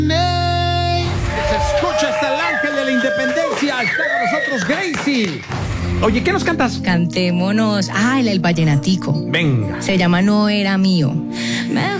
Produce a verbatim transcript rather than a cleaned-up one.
Se escucha hasta el ángel de la independencia. Está con nosotros Gracie. Oye, ¿qué nos cantas? Cantémonos. Ah, el, el vallenatico. Venga. Se llama No Era Mío.